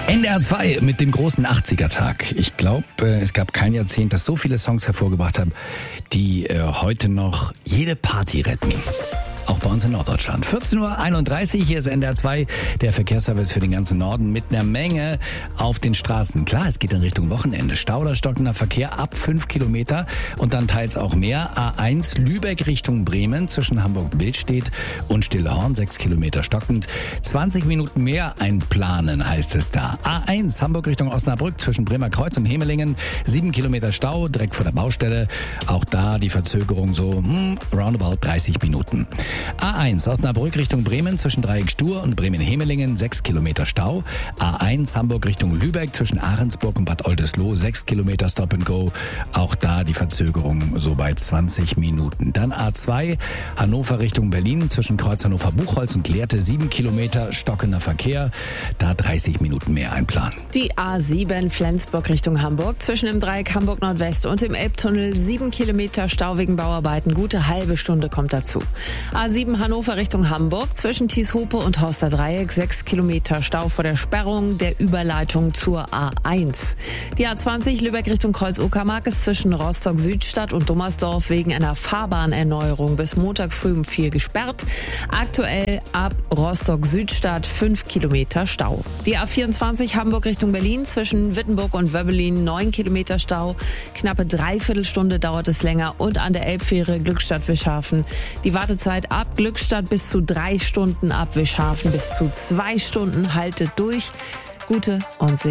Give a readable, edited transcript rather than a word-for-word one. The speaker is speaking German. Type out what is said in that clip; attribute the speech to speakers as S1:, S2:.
S1: NDR 2 mit dem großen 80er-Tag. Ich glaube, es gab kein Jahrzehnt, das so viele Songs hervorgebracht hat, die heute noch jede Party retten. Auch bei uns in Norddeutschland. 14:31 Uhr, hier ist NDR 2, der Verkehrsservice für den ganzen Norden mit einer Menge auf den Straßen. Klar, es geht in Richtung Wochenende. Stau oder stockender Verkehr ab 5 Kilometer und dann teils auch mehr. A1 Lübeck Richtung Bremen zwischen Hamburg-Billstedt und Stillhorn, 6 Kilometer stockend. 20 Minuten mehr einplanen, heißt es da. A1 Hamburg Richtung Osnabrück zwischen Bremer Kreuz und Hemelingen, 7 Kilometer Stau, direkt vor der Baustelle. Auch da die Verzögerung so roundabout 30 Minuten. A1 Osnabrück Richtung Bremen zwischen Dreieck-Stur und Bremen-Hemelingen, 6 Kilometer Stau. A1 Hamburg Richtung Lübeck zwischen Ahrensburg und Bad Oldesloe, 6 Kilometer Stop and Go. Auch da die Verzögerung so bei 20 Minuten. Dann A2 Hannover Richtung Berlin zwischen Kreuz Hannover-Buchholz und Lehrte, 7 Kilometer stockender Verkehr. Da 30 Minuten mehr einplanen.
S2: Die A7 Flensburg Richtung Hamburg zwischen dem Dreieck Hamburg Nordwest und dem Elbtunnel, 7 Kilometer Stau wegen Bauarbeiten. Gute halbe Stunde kommt dazu. A7 Hannover Richtung Hamburg zwischen Thieshope und Horster Dreieck, 6 Kilometer Stau vor der Sperrung der Überleitung zur A1. Die A20 Lübeck Richtung Kreuz-Uckermark ist zwischen Rostock-Südstadt und Dummersdorf wegen einer Fahrbahnerneuerung bis Montag früh um 4 gesperrt. Aktuell ab Rostock-Südstadt 5 Kilometer Stau. Die A24 Hamburg Richtung Berlin zwischen Wittenburg und Wöbbelin, 9 Kilometer Stau. Knappe Dreiviertelstunde dauert es länger und an der Elbfähre Glückstadt-Wischhafen. Die Wartezeit ab Glückstadt bis zu 3 Stunden, ab Wischhafen bis zu 2 Stunden. Haltet durch. Gute und